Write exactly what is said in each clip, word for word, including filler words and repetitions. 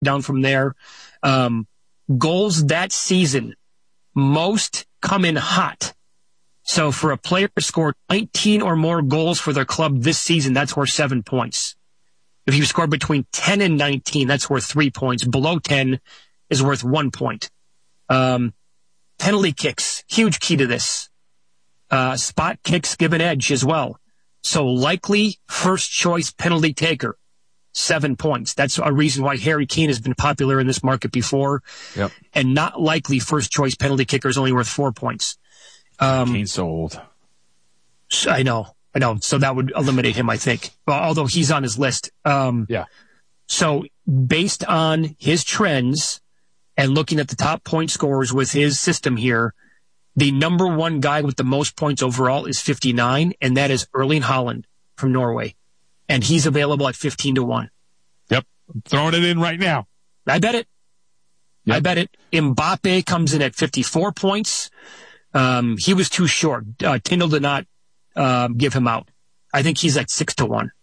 down from there. Um, goals that season, most come in hot. So for a player to score nineteen or more goals for their club this season, that's worth seven points. If you score between ten and nineteen, that's worth three points. Below ten is worth one point. Um, penalty kicks, huge key to this. Uh, spot kicks give an edge as well. So likely first choice penalty taker, seven points. That's a reason why Harry Kane has been popular in this market before. Yep. And not likely first choice penalty kicker is only worth four points. Um, Kane's so old. I know, I know. So that would eliminate him, I think. Well, although he's on his list. Um, yeah. So based on his trends and looking at the top point scorers with his system here, the number one guy with the most points overall is fifty-nine, and that is Erling Haaland from Norway. And he's available at fifteen to one. Yep. Throwing it in right now. I bet it. Yep. I bet it. Mbappe comes in at fifty-four points. Um, he was too short. Uh, Tyndall did not uh, give him out. I think he's at six to one.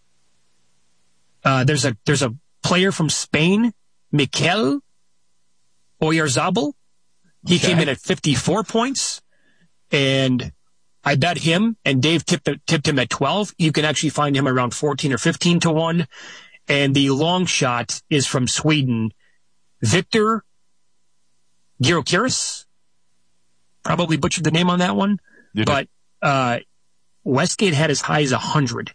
Uh, there's a there's a player from Spain, Mikel Oyarzabal. He okay. came in at fifty-four points, and I bet him, and Dave tipped, tipped him at twelve. You can actually find him around fourteen or fifteen to one. And the long shot is from Sweden, Victor Gyökeres. Probably butchered the name on that one. You but uh, Westgate had as high as one hundred.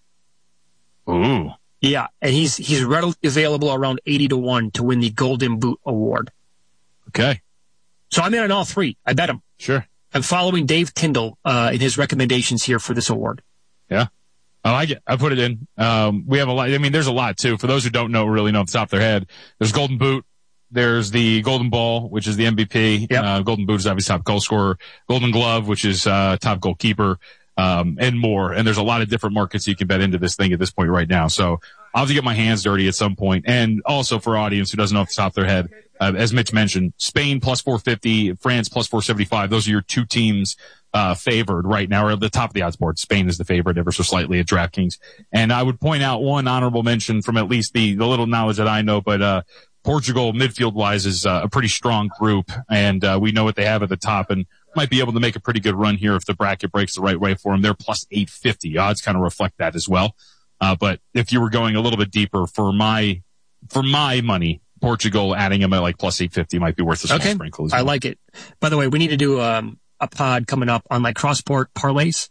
Ooh. Yeah, and he's he's readily available around eighty to one to win the Golden Boot Award. Okay. So I'm in on all three. I bet him. Sure. I'm following Dave Tyndall uh, in his recommendations here for this award. Yeah. I like it. I put it in. Um, we have a lot. I mean, there's a lot, too. For those who don't know, really know off the top of their head, there's Golden Boot. There's the Golden Ball, which is the M V P. Yep. Uh, Golden Boot is obviously top goal scorer. Golden Glove, which is uh, top goalkeeper, um, and more. And there's a lot of different markets you can bet into this thing at this point right now. So I'll have to get my hands dirty at some point. And also for audience who doesn't know off the top of their head, uh, as Mitch mentioned, Spain plus four fifty, France plus four seventy-five. Those are your two teams uh favored right now, or at the top of the odds board. Spain is the favorite ever so slightly at DraftKings. And I would point out one honorable mention from at least the, the little knowledge that I know, but uh Portugal midfield-wise is uh, a pretty strong group, and uh, we know what they have at the top and might be able to make a pretty good run here if the bracket breaks the right way for them. They're plus eight fifty. Odds kind of reflect that as well. Uh, but if you were going a little bit deeper for my, for my money, Portugal adding them at like plus eight fifty might be worth a small okay. sprinkle as well. I like it. By the way, we need to do um, a pod coming up on like cross-sport parlays.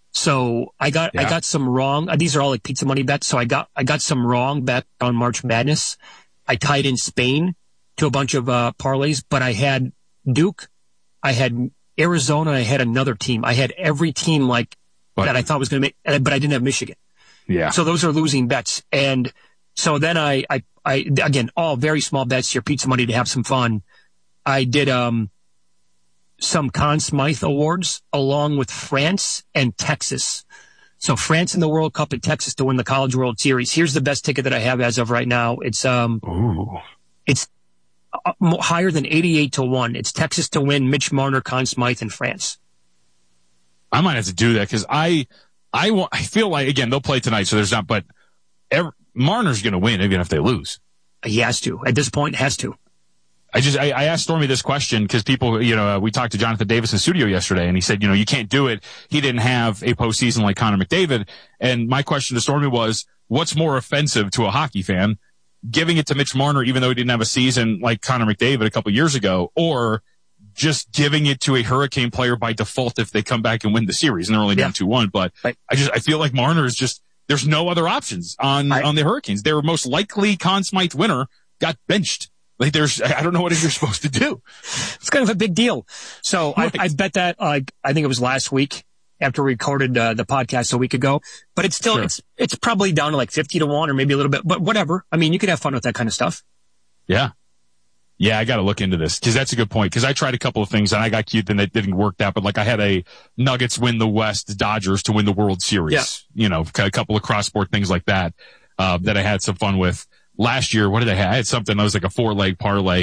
So I got, yeah. I got some wrong. Uh, these are all like pizza money bets. So I got, I got some wrong bet on March Madness. I tied in Spain to a bunch of uh, parlays, but I had Duke, I had Arizona, I had another team. I had every team like but, that I thought was going to make, but I didn't have Michigan. Yeah. So those are losing bets. And so then I, I, I, again, all very small bets here, pizza money to have some fun. I did, um, some Conn Smythe awards along with France and Texas. So France in the World Cup and Texas to win the College World Series. Here's the best ticket that I have as of right now. It's, um, Ooh. it's uh, higher than eighty-eight to one. It's Texas to win, Mitch Marner, Conn Smythe, and France. I might have to do that because I, I want, I feel like, again, they'll play tonight, so there's not, but every, Marner's going to win even if they lose. He has to. At this point, has to. I just, I, I asked Stormy this question because people, you know, uh, we talked to Jonathan Davis in the studio yesterday and he said, you know, you can't do it. He didn't have a postseason like Connor McDavid. And my question to Stormy was, what's more offensive to a hockey fan? Giving it to Mitch Marner, even though he didn't have a season like Connor McDavid a couple years ago, or just giving it to a Hurricane player by default if they come back and win the series and they're only down two one. But right. I just, I feel like Marner is just, there's no other options on, I, on the Hurricanes. Their most likely Conn Smythe winner got benched. Like there's, I don't know what you're supposed to do. It's kind of a big deal. So right. I, I bet that, like, I think it was last week after we recorded uh, the podcast a week ago, but it's still, sure. it's, it's probably down to like fifty to one or maybe a little bit, but whatever. I mean, you could have fun with that kind of stuff. Yeah. Yeah. I got to look into this because that's a good point. Cause I tried a couple of things and I got cute and that didn't work that, but like I had a Nuggets win the West, Dodgers to win the World Series, yeah. you know, a couple of cross sport things like that, uh, that I had some fun with. Last year, what did I have? I had something that was like a four leg parlay,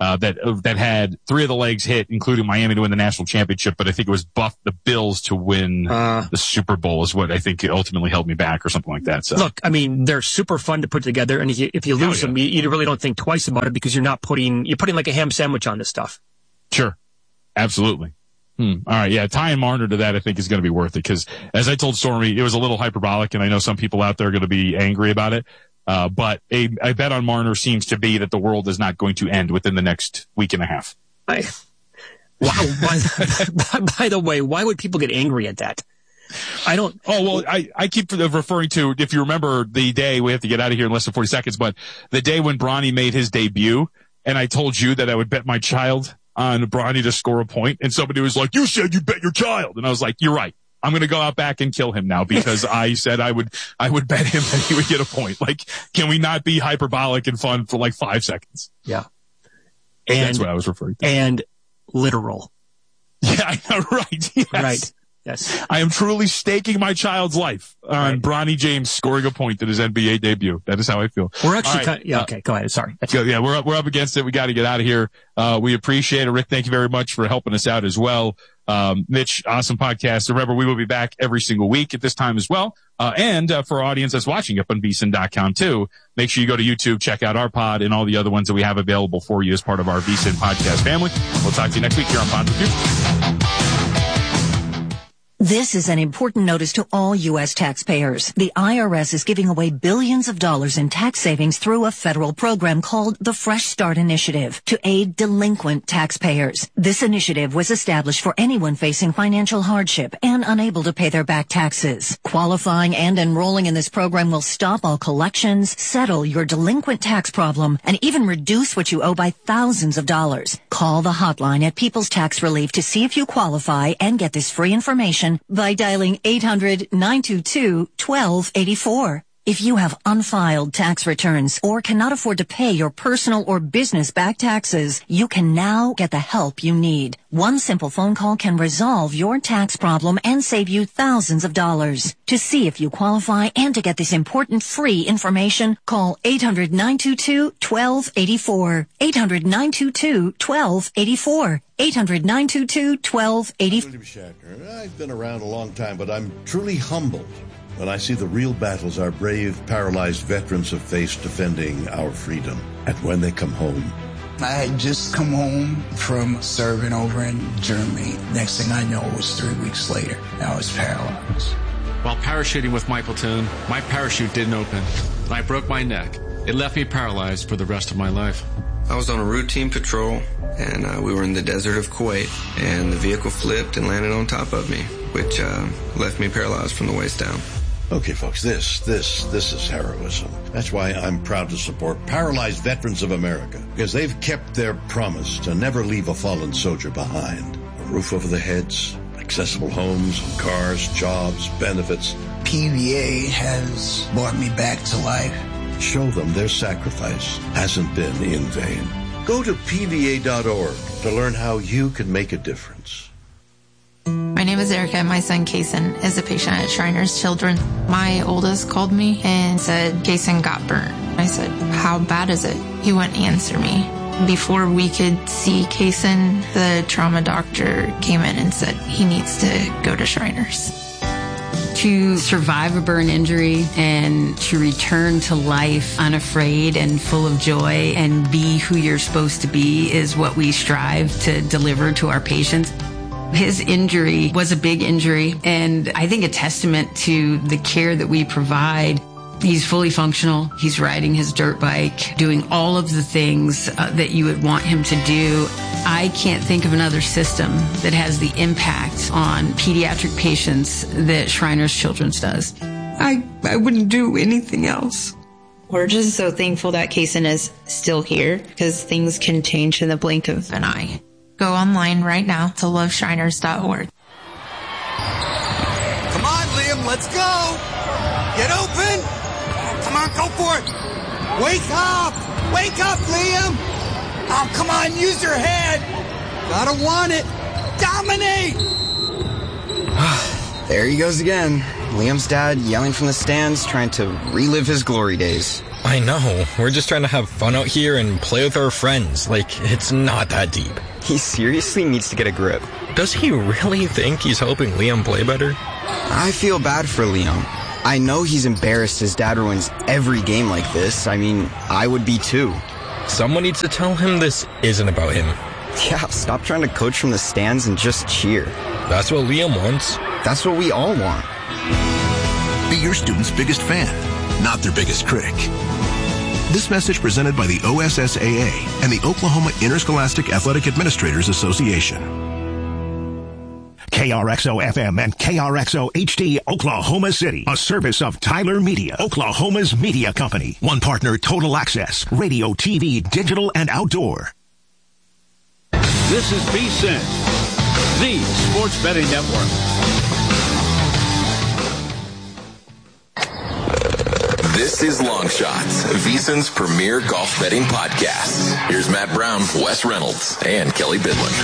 uh, that uh, that had three of the legs hit, including Miami to win the national championship. But I think it was Buff the Bills to win uh, the Super Bowl is what I think ultimately held me back, or something like that. So look, I mean, they're super fun to put together, and if you, if you lose oh, yeah. them, you, you really don't think twice about it because you're not putting you're putting like a ham sandwich on this stuff. Sure, absolutely. Hmm. All right, yeah, tying Marner to that I think is going to be worth it because, as I told Stormy, it was a little hyperbolic, and I know some people out there are going to be angry about it. Uh, but a, a bet on Marner seems to be that the world is not going to end within the next week and a half. I, wow. by, by the way, why would people get angry at that? I don't. Oh, well, I, I keep referring to, if you remember the day, we have to get out of here in less than forty seconds, but the day when Bronny made his debut, and I told you that I would bet my child on Bronny to score a point, and somebody was like, you said you bet your child. And I was like, you're right. I'm going to go out back and kill him now because I said I would, I would bet him that he would get a point. Like, can we not be hyperbolic and fun for like five seconds? Yeah. And that's what I was referring to. And literal. Yeah, I know, right. Yes. Right. Yes. I am truly staking my child's life on right. Bronny James scoring a point in his N B A debut. That is how I feel. We're actually, right. kind of, yeah, okay, go ahead. Sorry. That's yeah, we're up, we're up against it. We got to get out of here. Uh, we appreciate it. Rick, thank you very much for helping us out as well. Um, Mitch, awesome podcast. Remember, we will be back every single week at this time as well. Uh, and, uh, for our audience that's watching up on V S I N dot com too, make sure you go to YouTube, check out our pod and all the other ones that we have available for you as part of our V S I N podcast family. We'll talk to you next week here on Pod Review. This is an important notice to all U S taxpayers. The I R S is giving away billions of dollars in tax savings through a federal program called the Fresh Start Initiative to aid delinquent taxpayers. This initiative was established for anyone facing financial hardship and unable to pay their back taxes. Qualifying and enrolling in this program will stop all collections, settle your delinquent tax problem, and even reduce what you owe by thousands of dollars. Call the hotline at People's Tax Relief to see if you qualify and get this free information by dialing eight hundred, nine two two, one two eight four. If you have unfiled tax returns or cannot afford to pay your personal or business back taxes, you can now get the help you need. One simple phone call can resolve your tax problem and save you thousands of dollars. To see if you qualify and to get this important free information, call eight hundred, nine two two, one two eight four. eight hundred, nine two two, one two eight four. eight hundred, nine two two, one two eight four. William Shatner. I've been around a long time, but I'm truly humbled when I see the real battles our brave, paralyzed veterans have faced defending our freedom. And when they come home, I had just come home from serving over in Germany. Next thing I know, it was three weeks later. I was paralyzed. While parachuting with my platoon, my parachute didn't open, and I broke my neck. It left me paralyzed for the rest of my life. I was on a routine patrol, and uh, we were in the desert of Kuwait, and the vehicle flipped and landed on top of me, which uh, left me paralyzed from the waist down. Okay, folks, this, this, this is heroism. That's why I'm proud to support Paralyzed Veterans of America, because they've kept their promise to never leave a fallen soldier behind. A roof over their heads, accessible homes, cars, jobs, benefits. P V A has brought me back to life. Show them their sacrifice hasn't been in vain. Go to P V A dot org to learn how you can make a difference. My name is Erica. My son, Kason, is a patient at Shriners Children. My oldest called me and said, Kason got burnt. I said, how bad is it? He wouldn't answer me. Before we could see Kason, the trauma doctor came in and said he needs to go to Shriners. To survive a burn injury and to return to life unafraid and full of joy and be who you're supposed to be is what we strive to deliver to our patients. His injury was a big injury, and I think a testament to the care that we provide. He's fully functional. He's riding his dirt bike, doing all of the things uh, that you would want him to do. I can't think of another system that has the impact on pediatric patients that Shriners Children's does. I, I wouldn't do anything else. We're just so thankful that Kason is still here, because things can change in the blink of an eye. Go online right now to love shriners dot org. Come on, Liam, let's go. Get open. Come on, go for it. Wake up. Wake up, Liam. Oh, come on, use your head. Gotta want it. Dominate. There he goes again. Liam's dad yelling from the stands, trying to relive his glory days. I know. We're just trying to have fun out here and play with our friends. Like, it's not that deep. He seriously needs to get a grip. Does he really think he's helping Liam play better? I feel bad for Liam. I know he's embarrassed his dad ruins every game like this. I mean, I would be too. Someone needs to tell him this isn't about him. Yeah, stop trying to coach from the stands and just cheer. That's what Liam wants. That's what we all want. Be your student's biggest fan, not their biggest critic. This message presented by the O S S A A and the Oklahoma Interscholastic Athletic Administrators Association. K R X O F M and K R X O H D Oklahoma City, a service of Tyler Media, Oklahoma's media company. One partner, Total Access, radio, T V, digital, and outdoor. This is V S I N, the Sports Betting Network. This is Long Shots, VSiN's premier golf betting podcast. Here's Matt Brown, Wes Reynolds, and Kelly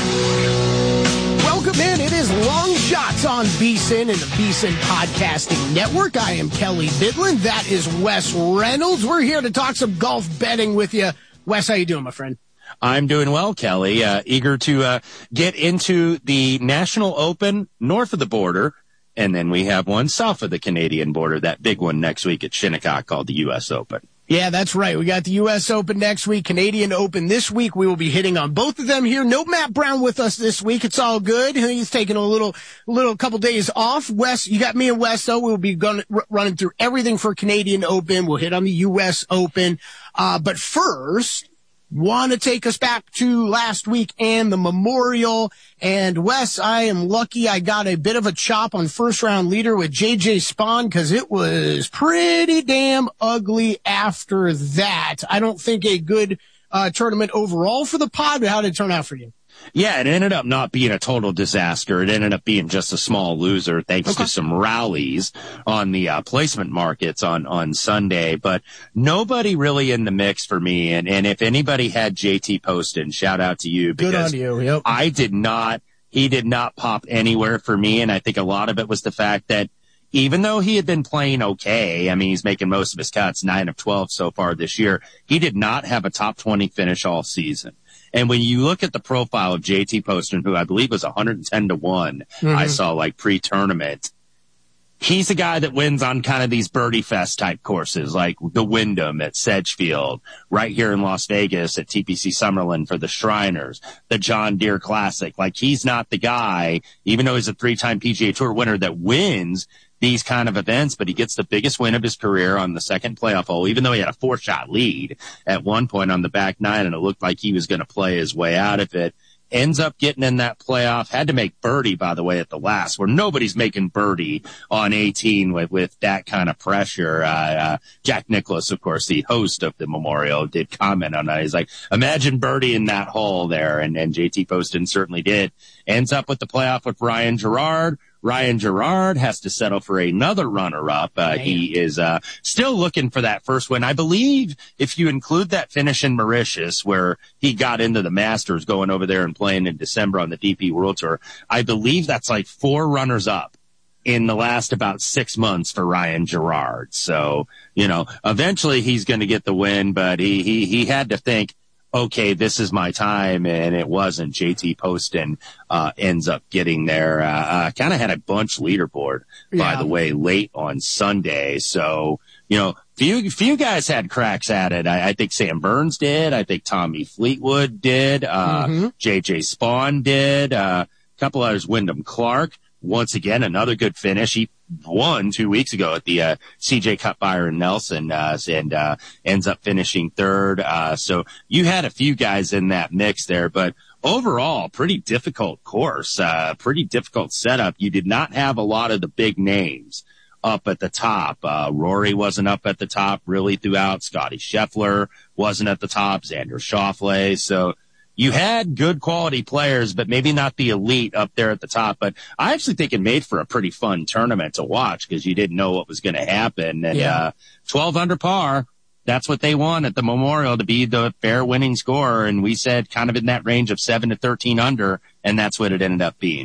Bidlin. Welcome in. It is Long Shots on V S I N and the V S I N Podcasting Network. I am Kelly Bidlin. That is Wes Reynolds. We're here to talk some golf betting with you. Wes, how you doing, my friend? I'm doing well, Kelly. Uh, eager to uh, get into the National Open north of the border. And then we have one south of the Canadian border, that big one next week at Shinnecock called the U S Open. Yeah, that's right. We got the U S Open next week, Canadian Open this week. We will be hitting on both of them here. No Matt Brown with us this week. It's all good. He's taking a little, little couple days off. Wes, you got me and Wes, though. We'll be going, r- running through everything for Canadian Open. We'll hit on the U S Open. Uh, but first, want to take us back to last week and the Memorial. And Wes, I am lucky I got a bit of a chop on first round leader with J J Spaun because it was pretty damn ugly after that. I don't think a good uh, tournament overall for the pod, but how did it turn out for you? Yeah, it ended up not being a total disaster. It ended up being just a small loser thanks okay. to some rallies on the uh, placement markets on, on Sunday. But nobody really in the mix for me. And, and if anybody had J T Poston, shout out to you. Because Good on you. Yep. I did not, he did not pop anywhere for me. And I think a lot of it was the fact that even though he had been playing okay, I mean, he's making most of his cuts, nine of twelve so far this year, he did not have a top twenty finish all season. And when you look at the profile of J T Poston, who I believe was one hundred ten to one, mm-hmm. I saw like pre-tournament, he's a guy that wins on kind of these birdie fest type courses, like the Wyndham at Sedgefield, right here in Las Vegas at T P C Summerlin for the Shriners, the John Deere Classic. Like, he's not the guy, even though he's a three-time P G A Tour winner, that wins these kind of events, but he gets the biggest win of his career on the second playoff hole, even though he had a four-shot lead at one point on the back nine, and it looked like he was going to play his way out of it. Ends up getting in that playoff, had to make birdie, by the way, at the last, where nobody's making birdie on eighteen with, with that kind of pressure. Uh, uh, Jack Nicklaus, of course, the host of the Memorial, did comment on that. He's like, imagine birdie in that hole there, and, and J T Poston certainly did. Ends up with the playoff with Ryan Gerard. Ryan Gerard has to settle for another runner-up. Uh, he is uh, still looking for that first win. I believe if you include that finish in Mauritius, where he got into the Masters, going over there and playing in December on the D P World Tour, I believe that's like four runners-up in the last about six months for Ryan Gerard. So, you know, eventually he's going to get the win, but he, he, he had to think, okay, this is my time, and it wasn't. J T Poston uh, ends up getting there. Uh, uh, kind of had a bunch leaderboard, yeah. by the way, late on Sunday. So, you know, few few guys had cracks at it. I, I think Sam Burns did. I think Tommy Fleetwood did. Uh, mm-hmm. J J Spaun did. Uh, a couple others, Wyndham Clark. Once again, another good finish. He won two weeks ago at the uh, C J Cup Byron Nelson uh, and uh, ends up finishing third. Uh, so you had a few guys in that mix there, but overall, pretty difficult course, uh, pretty difficult setup. You did not have a lot of the big names up at the top. Uh, Rory wasn't up at the top really throughout. Scotty Scheffler wasn't at the top. Xander Schauffele. So you had good quality players, but maybe not the elite up there at the top. But I actually think it made for a pretty fun tournament to watch because you didn't know what was going to happen. And yeah. uh, twelve under par, that's what they want at the Memorial, to be the fair winning score. And we said kind of in that range of seven to thirteen under, and that's what it ended up being.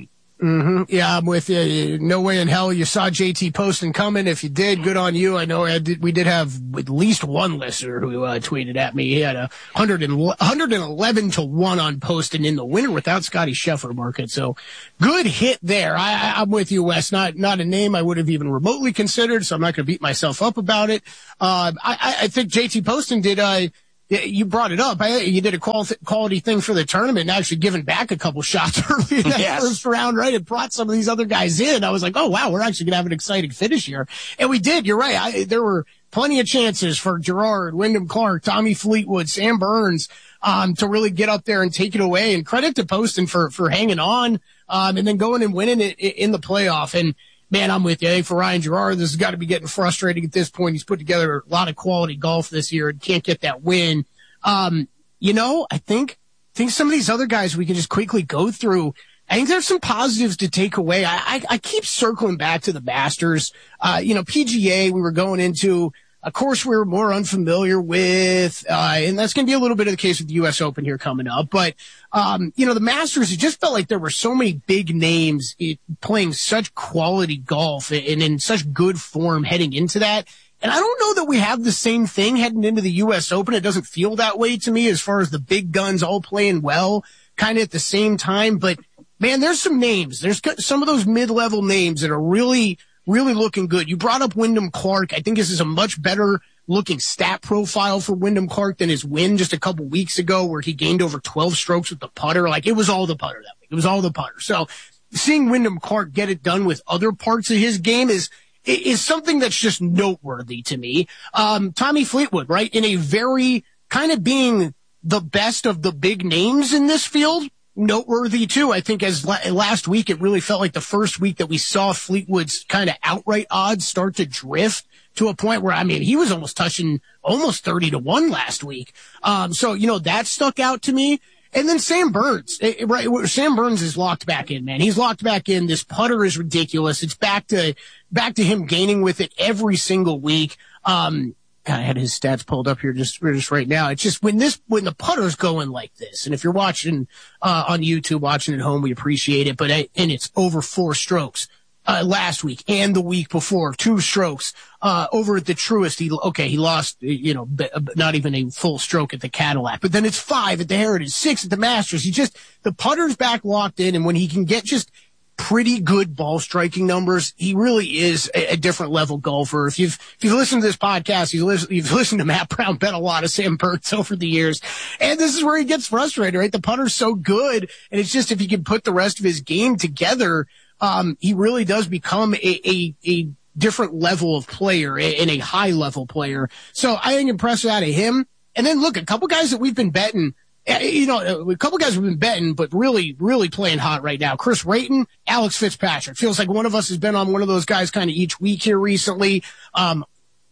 Mm-hmm. Yeah, I'm with you. No way in hell you saw J T Poston coming. If you did, good on you. I know I did, we did have at least one listener who uh, tweeted at me. He had a one hundred eleven to one on Poston in the winner without Scotty Scheffler market. So good hit there. I, I, I'm with you, Wes. Not not a name I would have even remotely considered, so I'm not going to beat myself up about it. Uh, I, I think J T Poston did uh, you brought it up. I, you did a quality thing for the tournament and actually giving back a couple shots early in that yes. first round, right? It brought some of these other guys in. I was like, oh, wow, we're actually going to have an exciting finish here. And we did. You're right. I, there were plenty of chances for Gerard, Wyndham Clark, Tommy Fleetwood, Sam Burns, um, to really get up there and take it away. And credit to Poston for, for hanging on, um, and then going and winning it in the playoff. And, man, I'm with you. I think for Ryan Gerard, this has got to be getting frustrating at this point. He's put together a lot of quality golf this year and can't get that win. Um, you know, I think, think some of these other guys we can just quickly go through. I think there's some positives to take away. I, I, I keep circling back to the Masters. Uh, you know, P G A, we were going into a course we were more unfamiliar with, uh, and that's going to be a little bit of the case with the U S Open here coming up. But, um, you know, the Masters, it just felt like there were so many big names it, playing such quality golf and in such good form heading into that. And I don't know that we have the same thing heading into the U S Open. It doesn't feel that way to me as far as the big guns all playing well kind of at the same time. But, man, there's some names. There's some of those mid-level names that are really, really looking good. You brought up Wyndham Clark. I think this is a much better looking stat profile for Wyndham Clark than his win just a couple weeks ago where he gained over twelve strokes with the putter. Like, it was all the putter that week. It was all the putter. So seeing Wyndham Clark get it done with other parts of his game is is something that's just noteworthy to me. Um, Tommy Fleetwood, right? In a very kind of being the best of the big names in this field, noteworthy too. I think as la- last week, it really felt like the first week that we saw Fleetwood's kind of outright odds start to drift to a point where, I mean, he was almost touching almost thirty to one last week. Um, so, you know, that stuck out to me. And then Sam Burns, it, right? Sam Burns is locked back in, man. He's locked back in. This putter is ridiculous. It's back to, back to him gaining with it every single week. Um, God, I had his stats pulled up here just, just right now. It's just when this, when the putter's going like this, and if you're watching, uh, on YouTube, watching at home, we appreciate it, but, I, and it's over four strokes. Uh, last week and the week before, two strokes, uh, over at the Truist. He, okay, he lost, you know, b- not even a full stroke at the Cadillac, but then it's five at the Heritage, six at the Masters. He just, the putter's back locked in, and when he can get just pretty good ball striking numbers, he really is a, a different level golfer. If you've, if you've listened to this podcast, you've listened, you've listened to Matt Brown bet a lot of Sam Burns over the years. And this is where he gets frustrated, right? The putter's so good. And it's just, if he can put the rest of his game together, Um, he really does become a, a, a different level of player and a high level player. So I think impressive out of him. And then look, a couple guys that we've been betting, you know, a couple guys we've been betting, but really, really playing hot right now. Chris Rayton, Alex Fitzpatrick. Feels like one of us has been on one of those guys kind of each week here recently. Um,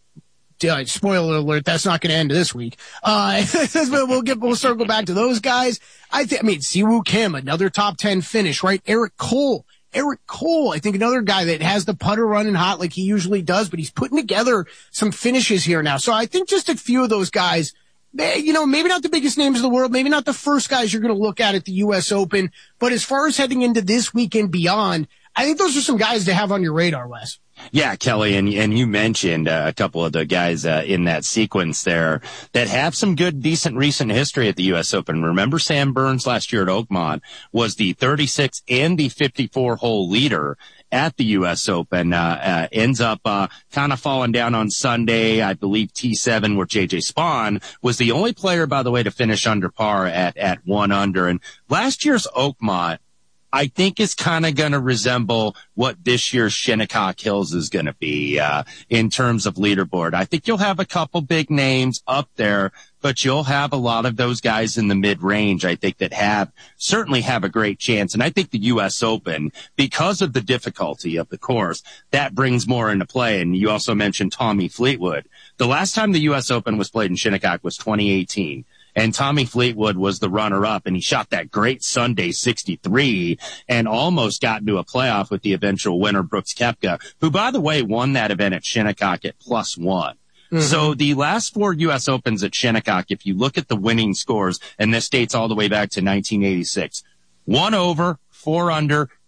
spoiler alert, that's not going to end this week. Uh, we'll get, we'll circle back to those guys. I think, I mean, Siwoo Kim, another top ten finish, right? Eric Cole. Eric Cole, I think another guy that has the putter running hot like he usually does, but he's putting together some finishes here now. So I think just a few of those guys, you know, maybe not the biggest names in the world, maybe not the first guys you're going to look at at the U S Open, but as far as heading into this week and beyond, I think those are some guys to have on your radar, Wes. Yeah, Kelly, and and you mentioned uh, a couple of the guys uh, in that sequence there that have some good, decent recent history at the U S Open. Remember Sam Burns last year at Oakmont was the thirty-six and the fifty-four hole leader at the U S Open, uh, uh ends up uh kind of falling down on Sunday. I believe T seven, where J J Spawn was the only player, by the way, to finish under par at at one under. And last year's Oakmont, I think, is kind of going to resemble what this year's Shinnecock Hills is going to be uh in terms of leaderboard. I think you'll have a couple big names up there, but you'll have a lot of those guys in the mid-range, I think, that have certainly have a great chance. And I think the U S Open, because of the difficulty of the course, that brings more into play. And you also mentioned Tommy Fleetwood. The last time the U S Open was played in Shinnecock was twenty eighteen. And Tommy Fleetwood was the runner-up, and he shot that great Sunday sixty-three and almost got into a playoff with the eventual winner, Brooks Koepka, who, by the way, won that event at Shinnecock at plus one. Mm-hmm. So the last four U S Opens at Shinnecock, if you look at the winning scores, and this dates all the way back to nineteen eighty-six, one over, four under,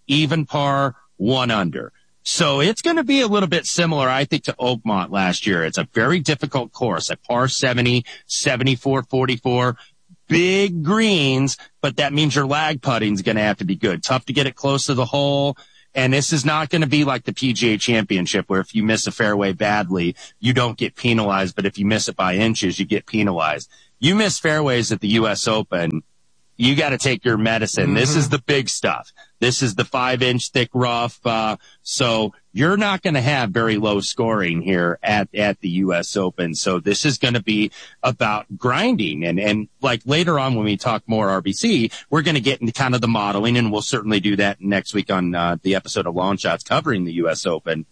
even par, one under. So it's going to be a little bit similar, I think, to Oakmont last year. It's a very difficult course, a par seventy, seventy-four forty-four, big greens, but that means your lag putting is going to have to be good. Tough to get it close to the hole. And this is not going to be like the P G A Championship where if you miss a fairway badly, you don't get penalized. But if you miss it by inches, you get penalized. You miss fairways at the U S Open, you got to take your medicine. Mm-hmm. This is the big stuff. This is the five inch thick rough. Uh, so you're not going to have very low scoring here at, at the U S Open. So this is going to be about grinding. And, and like later on when we talk more R B C, we're going to get into kind of the modeling, and we'll certainly do that next week on uh, the episode of Long Shots covering the U S Open.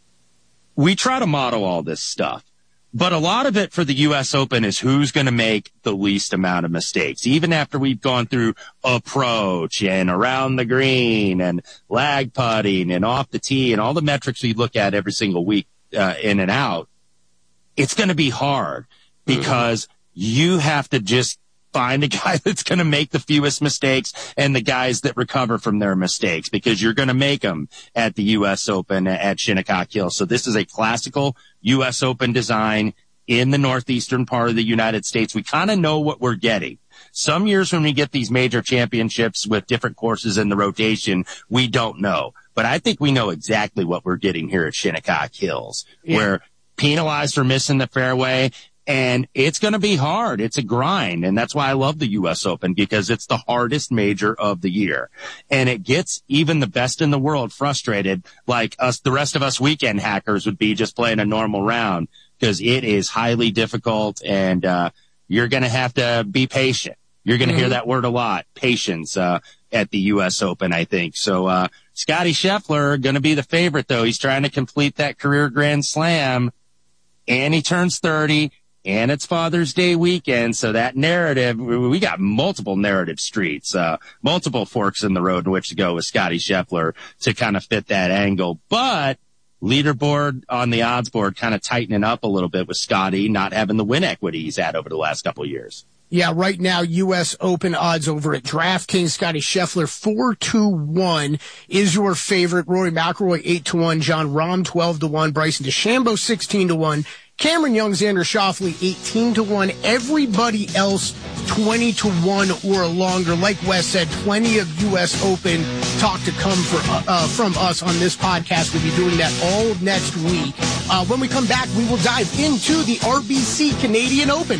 We try to model all this stuff. But a lot of it for the U S Open is who's going to make the least amount of mistakes. Even after we've gone through approach and around the green and lag putting and off the tee and all the metrics we look at every single week uh, in and out, it's going to be hard because mm-hmm. you have to just find a guy that's going to make the fewest mistakes and the guys that recover from their mistakes, because you're going to make them at the U S Open at Shinnecock Hill. So this is a classical U S Open design in the northeastern part of the United States. We kind of know what we're getting. Some years when we get these major championships with different courses in the rotation, we don't know. But I think we know exactly what we're getting here at Shinnecock Hills. Yeah. We're penalized for missing the fairway. And it's going to be hard. It's a grind. And that's why I love the U S Open, because it's the hardest major of the year. And it gets even the best in the world frustrated, like us, the rest of us weekend hackers would be just playing a normal round, because it is highly difficult. And, uh, you're going to have to be patient. You're going to mm-hmm. hear that word a lot. Patience, uh, at the U S Open, I think. So, uh, Scotty Scheffler going to be the favorite, though. He's trying to complete that career Grand Slam, and he turns thirty. And it's Father's Day weekend, so that narrative, we got multiple narrative streets, uh, multiple forks in the road in which to go with Scotty Scheffler to kind of fit that angle. But leaderboard on the odds board kind of tightening up a little bit with Scotty not having the win equity he's had over the last couple of years. Yeah, right now, U S Open odds over at DraftKings. Scotty Scheffler, four to one is your favorite. Rory McIlroy, eight to one. Jon Rahm, twelve to one. Bryson DeChambeau, sixteen to one. Cameron Young, Xander Schauffele, eighteen to one. Everybody else, twenty to one or longer. Like Wes said, plenty of U S Open talk to come for, uh, from us on this podcast. We'll be doing that all next week. Uh, when we come back, we will dive into the R B C Canadian Open.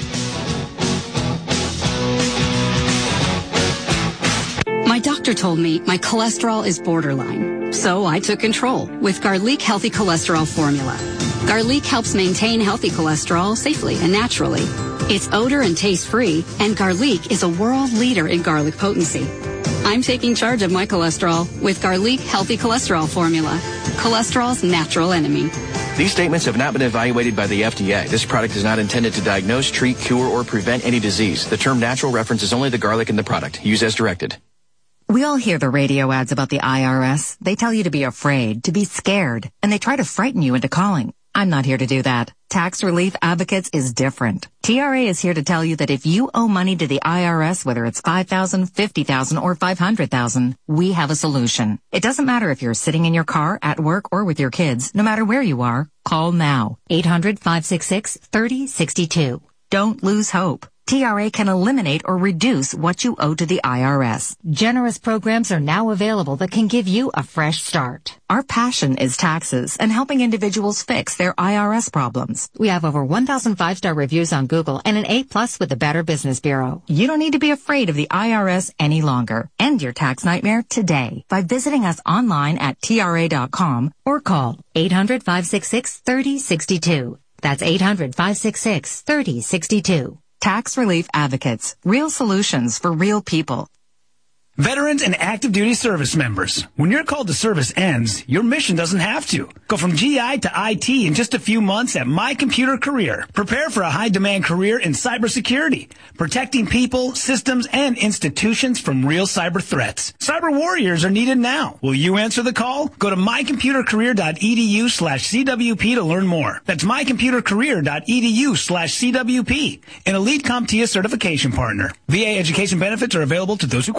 My doctor told me my cholesterol is borderline, so I took control with Garlic Healthy Cholesterol Formula. Garlic helps maintain healthy cholesterol safely and naturally. It's odor and taste free, and Garlic is a world leader in garlic potency. I'm taking charge of my cholesterol with Garlic Healthy Cholesterol Formula, cholesterol's natural enemy. These statements have not been evaluated by the F D A. This product is not intended to diagnose, treat, cure, or prevent any disease. The term natural references only the garlic in the product. Use as directed. We all hear the radio ads about the I R S. They tell you to be afraid, to be scared, and they try to frighten you into calling. I'm not here to do that. Tax Relief Advocates is different. T R A is here to tell you that if you owe money to the I R S, whether it's five thousand dollars, fifty thousand dollars, or five hundred thousand dollars, we have a solution. It doesn't matter if you're sitting in your car, at work, or with your kids. No matter where you are, call now. eight hundred, five six six, three oh six two. Don't lose hope. T R A can eliminate or reduce what you owe to the I R S. Generous programs are now available that can give you a fresh start. Our passion is taxes and helping individuals fix their I R S problems. We have over one thousand five-star reviews on Google and an A plus with the Better Business Bureau. You don't need to be afraid of the I R S any longer. End your tax nightmare today by visiting us online at T R A dot com or call eight hundred, five six six, three oh six two. That's eight hundred, five six six, three oh six two. Tax Relief Advocates. Real solutions for real people. Veterans and active duty service members, when your call to service ends, your mission doesn't have to. Go from G I to I T in just a few months at My Computer Career. Prepare for a high-demand career in cybersecurity, protecting people, systems, and institutions from real cyber threats. Cyber warriors are needed now. Will you answer the call? Go to mycomputercareer.edu slash CWP to learn more. That's mycomputercareer.edu slash CWP, an elite CompTIA certification partner. V A education benefits are available to those who qualify.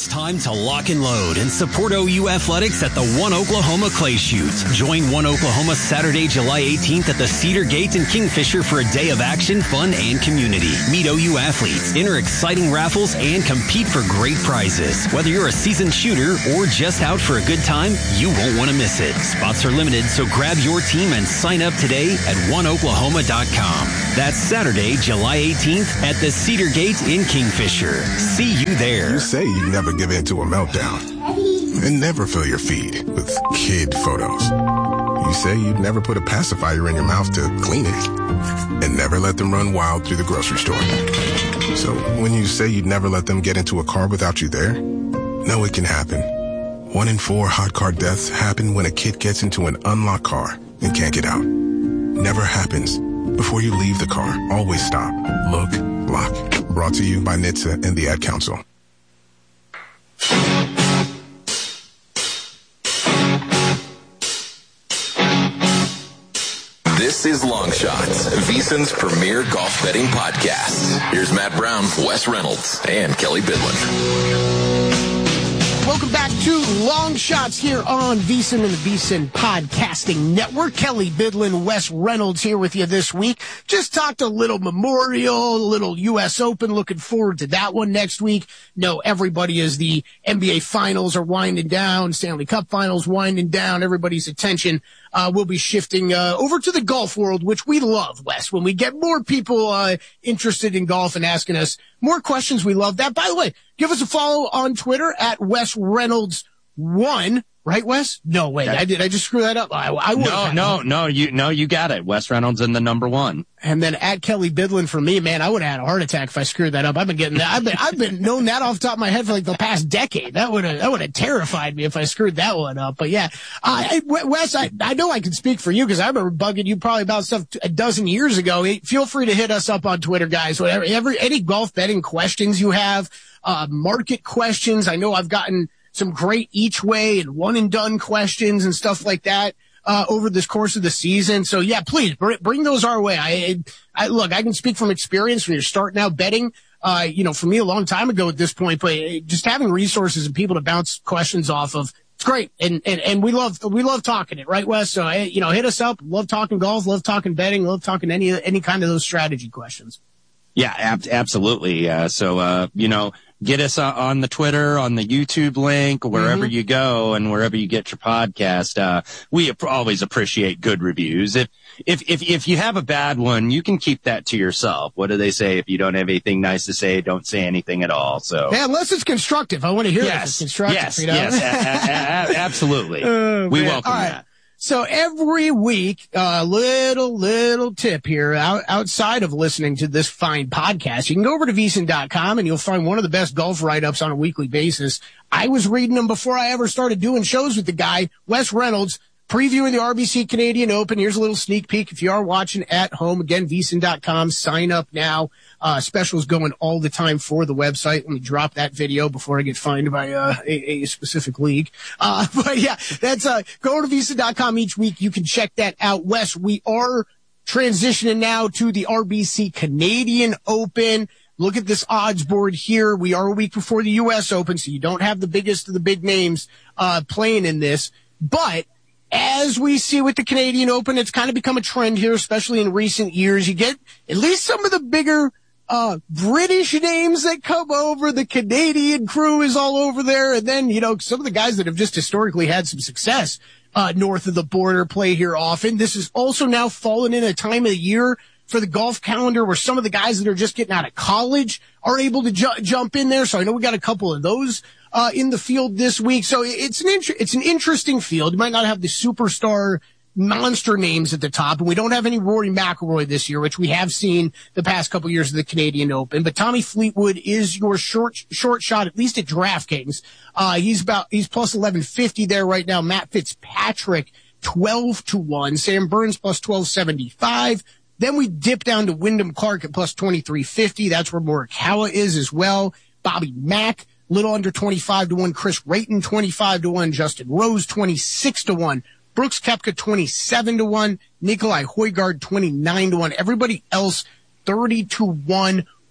It's time to lock and load and support O U Athletics at the One Oklahoma Clay Shoot. Join One Oklahoma Saturday, July eighteenth at the Cedar Gate in Kingfisher for a day of action, fun, and community. Meet O U athletes, enter exciting raffles, and compete for great prizes. Whether you're a seasoned shooter or just out for a good time, you won't want to miss it. Spots are limited, so grab your team and sign up today at one oklahoma dot com. That's Saturday, July eighteenth at the Cedar Gate in Kingfisher. See you there. You say you never give in to a meltdown and never fill your feed with kid photos. You say you'd never put a pacifier in your mouth to clean it and never let them run wild through the grocery store. So when you say you'd never let them get into a car without you there, no, it can happen. One in four hot car deaths happen when a kid gets into an unlocked car and can't get out. Never happens. Before you leave the car, always stop, look, lock. Brought to you by N H T S A and the Ad Council. This is Long Shots, VSiN's premier golf betting podcast. Here's Matt Brown, Wes Reynolds, and Kelly Bidlin. Welcome back to Long Shots here on VSiN and the VSiN Podcasting Network. Kelly Bidlin, Wes Reynolds here with you this week. Just talked a little Memorial, a little U S Open. Looking forward to that one next week. No, everybody as the N B A Finals are winding down, Stanley Cup Finals winding down. Everybody's attention uh will be shifting uh over to the golf world, which we love, Wes. When we get more people uh interested in golf and asking us more questions, we love that. By the way, give us a follow on Twitter at Wes Reynolds one. Right, Wes? No, wait. I did. I just screw that up. I, I no, no, one. no. You, no, you got it. Wes Reynolds in the number one. And then at Kelly Bidlin for me, man, I would have had a heart attack if I screwed that up. I've been getting that. I've been, I've been knowing that off the top of my head for like the past decade. That would have, that would have terrified me if I screwed that one up. But yeah, uh, Wes, I, I know I can speak for you because I remember bugging you probably about stuff a dozen years ago. Feel free to hit us up on Twitter, guys. Whatever, every, any golf betting questions you have, uh, market questions. I know I've gotten some great each way and one and done questions and stuff like that, uh, over this course of the season. So yeah, please br- bring those our way. I, I, look, I can speak from experience when you're starting out betting, uh, you know, for me a long time ago at this point, but just having resources and people to bounce questions off of, it's great. And, and, and we love, we love talking it, right, Wes? So, you know, hit us up. Love talking golf, love talking betting, love talking any, any kind of those strategy questions. Yeah, ab- absolutely. Uh, so, uh, you know, get us uh, on the Twitter, on the YouTube link, wherever mm-hmm. you go and wherever you get your podcast. Uh, we ap- always appreciate good reviews. If, if, if, if you have a bad one, you can keep that to yourself. What do they say? If you don't have anything nice to say, don't say anything at all. So, yeah, unless it's constructive. I want to hear yes, if it's constructive. Yes, you know? yes, a- a- a- absolutely. Oh, we man. welcome all right. that. So every week, a uh, little, little tip here out, outside of listening to this fine podcast. You can go over to V S I N dot com and you'll find one of the best golf write-ups on a weekly basis. I was reading them before I ever started doing shows with the guy, Wes Reynolds, previewing the R B C Canadian Open. Here's a little sneak peek. If you are watching at home, again, V S I N dot com, sign up now. Uh, specials going all the time for the website. Let me drop that video before I get fined by uh, a, a specific league. Uh, but yeah, that's, uh, go to V S I N dot com each week. You can check that out. Wes, we are transitioning now to the R B C Canadian Open. Look at this odds board here. We are a week before the U S Open, so you don't have the biggest of the big names, uh, playing in this. But as we see with the Canadian Open, it's kind of become a trend here, especially in recent years. You get at least some of the bigger uh British names that come over. The Canadian crew is all over there. And then, you know, some of the guys that have just historically had some success uh north of the border play here often. This is also now fallen in a time of the year for the golf calendar where some of the guys that are just getting out of college are able to ju- jump in there. So I know we got a couple of those uh in the field this week. So it's an int- it's an interesting field. You might not have the superstar monster names at the top, and we don't have any Rory McIlroy this year, which we have seen the past couple years of the Canadian Open. But Tommy Fleetwood is your short short shot, at least at DraftKings. Uh, he's about he's plus eleven fifty there right now. Matt Fitzpatrick twelve to one. Sam Burns plus twelve seventy-five. Then we dip down to Wyndham Clark at plus twenty-three fifty. That's where Morikawa is as well. Bobby Mack, little under twenty-five to one. Chris Rayton, twenty-five to one. Justin Rose, twenty-six to one. Brooks Koepka, twenty-seven to one. Nikolai Højgaard, twenty-nine to one. Everybody else, thirty to one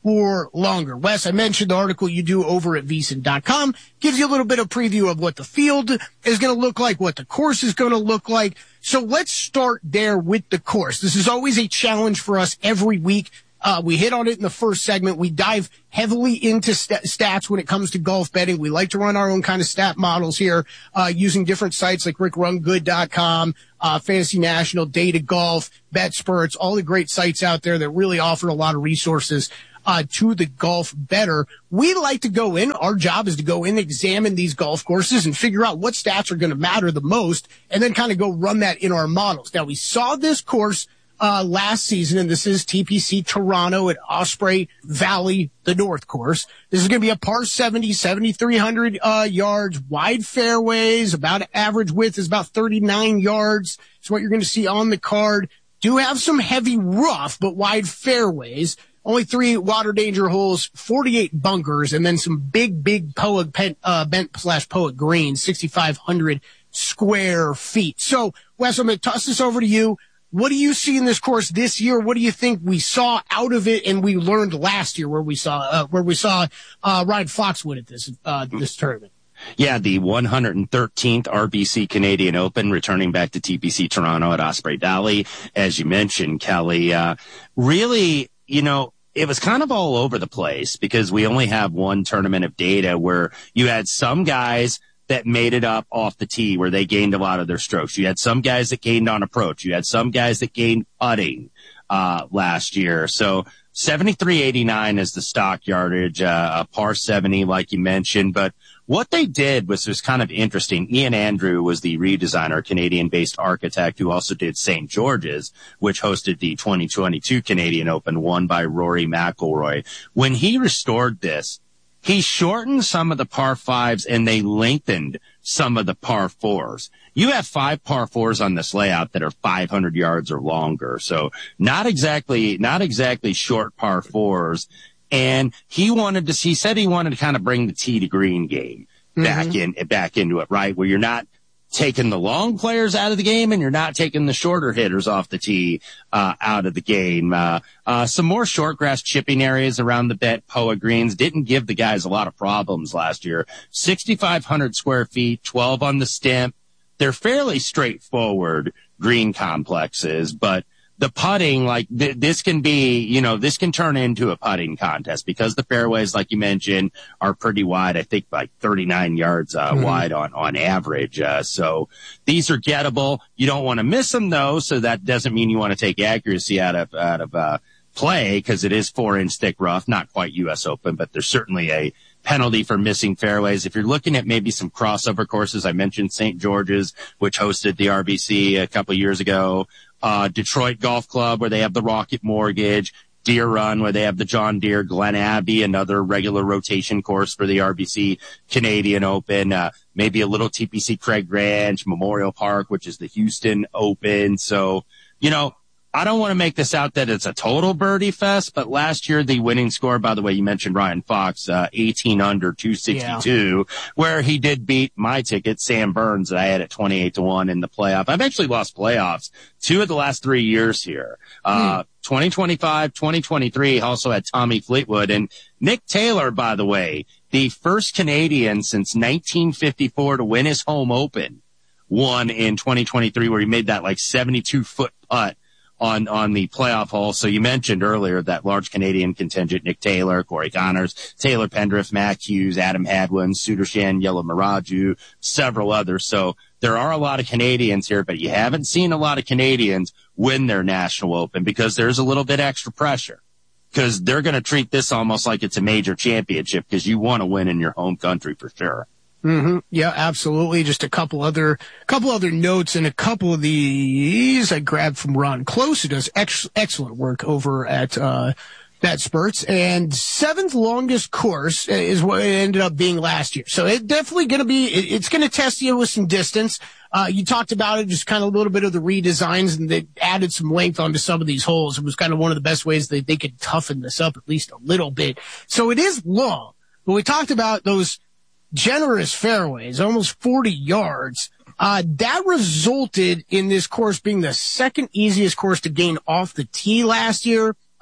or longer. Wes, I mentioned the article you do over at VSiN dot com. Gives you a little bit of preview of what the field is going to look like, what the course is going to look like. So let's start there with the course. This is always a challenge for us every week. Uh, we hit on it in the first segment. We dive heavily into st- stats when it comes to golf betting. We like to run our own kind of stat models here, uh, using different sites like rick run good dot com, uh, Fantasy National, Data Golf, BetSperts, all the great sites out there that really offer a lot of resources Uh, to the golf bettor. We like to go in. Our job is to go in, examine these golf courses and figure out what stats are going to matter the most and then kind of go run that in our models. Now, we saw this course uh last season, and this is T P C Toronto at Osprey Valley, the North course. This is going to be a par seventy, seventy-three hundred uh yards, wide fairways, about average width is about thirty-nine yards. It's what you're going to see on the card. Do have some heavy rough, but wide fairways. Only three water danger holes, forty-eight bunkers, and then some big, big poa, pen, uh, bent slash poet greens, sixty-five hundred square feet. So, Wes, I'm going to toss this over to you. What do you see in this course this year? What do you think we saw out of it and we learned last year where we saw, uh, where we saw, uh, Ryan Foxwood at this, uh, this tournament? Yeah, the one hundred thirteenth R B C Canadian Open, returning back to T P C Toronto at Osprey Valley. As you mentioned, Kelly, uh, really, you know, it was kind of all over the place because we only have one tournament of data where you had some guys that made it up off the tee where they gained a lot of their strokes. You had some guys that gained on approach. You had some guys that gained putting, uh, last year. So seventy-three eighty-nine is the stock yardage, uh, a par seventy, like you mentioned. But what they did was, was kind of interesting. Ian Andrew was the redesigner, Canadian-based architect who also did Saint George's, which hosted the twenty twenty-two Canadian Open, won by Rory McIlroy. When he restored this, he shortened some of the par fives and they lengthened some of the par fours. You have five par fours on this layout that are five hundred yards or longer. So not exactly, not exactly short par fours. And he wanted to, he said he wanted to kind of bring the tee to green game back mm-hmm. in, back into it, right? Where you're not taking the long players out of the game and you're not taking the shorter hitters off the tee, uh, out of the game. Uh, uh, some more short grass chipping areas around the bet, P O A greens didn't give the guys a lot of problems last year. sixty-five hundred square feet, twelve on the stimp. They're fairly straightforward green complexes, but the putting, like th- this can be, you know, this can turn into a putting contest because the fairways, like you mentioned, are pretty wide. I think like thirty-nine yards uh, mm-hmm. wide on, on average. Uh, so these are gettable. You don't want to miss them though. So that doesn't mean you want to take accuracy out of, out of, uh, play because it is four inch thick rough, not quite U S Open, but there's certainly a penalty for missing fairways. If you're looking at maybe some crossover courses, I mentioned Saint George's, which hosted the R B C a couple of years ago. Uh, Detroit Golf Club, where they have the Rocket Mortgage, Deer Run, where they have the John Deere, Glen Abbey, another regular rotation course for the R B C Canadian Open, uh, maybe a little T P C Craig Ranch, Memorial Park, which is the Houston Open. So, you know, I don't want to make this out that it's a total birdie fest, but last year the winning score, by the way, you mentioned Ryan Fox, uh, eighteen under two sixty-two, yeah. where he did beat my ticket, Sam Burns, that I had at twenty-eight to one in the playoff. I've actually lost playoffs two of the last three years here. Uh, hmm. twenty twenty-five, twenty twenty-three also had Tommy Fleetwood and Nick Taylor, by the way, the first Canadian since nineteen fifty-four to win his home open, won in twenty twenty-three where he made that like seventy-two foot putt on, on the playoff hole. So you mentioned earlier that large Canadian contingent, Nick Taylor, Corey Connors, Taylor Pendrith, Matt Hughes, Adam Hadwin, Sudarshan, Yellow Miraju, several others. So there are a lot of Canadians here, but you haven't seen a lot of Canadians win their National Open because there's a little bit extra pressure because they're going to treat this almost like it's a major championship because you want to win in your home country for sure. Mm-hmm. Yeah, absolutely. Just a couple other, couple other notes and a couple of these I grabbed from Ron Close, who does ex- excellent work over at, uh, BetSperts. And seventh longest course is what it ended up being last year. So it definitely going to be, it, it's going to test you with some distance. Uh, you talked about it, just kind of a little bit of the redesigns, and they added some length onto some of these holes. It was kind of one of the best ways that they could toughen this up at least a little bit. So it is long, but we talked about those generous fairways, almost forty yards. Uh, that resulted in this course being the second easiest course to gain off the tee last year.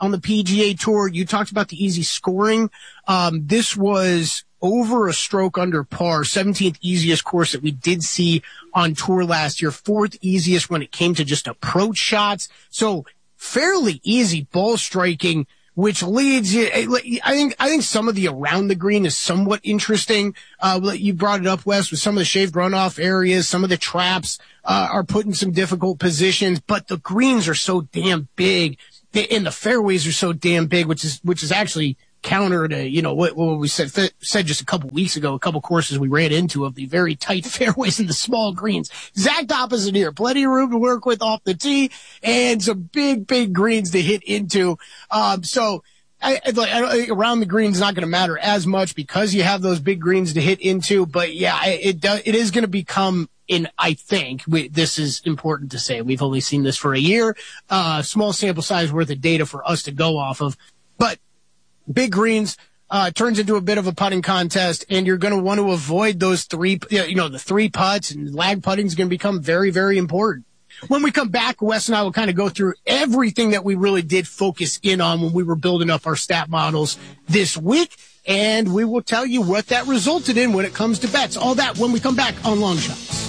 on the P G A Tour. You talked about the easy scoring. Um, this was over a stroke under par, seventeenth easiest course that we did see on tour last year, fourth easiest when it came to just approach shots. So fairly easy ball striking, which leads you, I think, I think some of the around the green is somewhat interesting. Uh, you brought it up, Wes, with some of the shaved runoff areas, some of the traps, uh, are put in some difficult positions, but the greens are so damn big and the fairways are so damn big, which is, which is actually counter to, you know, what, what we said, said just a couple weeks ago, a couple courses we ran into of the very tight fairways and the small greens. Exact opposite here. Plenty of room to work with off the tee and some big, big greens to hit into. Um, so I, I, I, around the green is not going to matter as much because you have those big greens to hit into. But yeah, it does, it is going to become in, I think we, this is important to say. We've only seen this for a year, uh, small sample size worth of data for us to go off of, but big greens, uh, turns into a bit of a putting contest, and you're going to want to avoid those three, you know, the three putts, and lag putting is going to become very, very important. When we come back, Wes and I will kind of go through everything that we really did focus in on when we were building up our stat models this week, and we will tell you what that resulted in when it comes to bets. All that when we come back on Long Shots.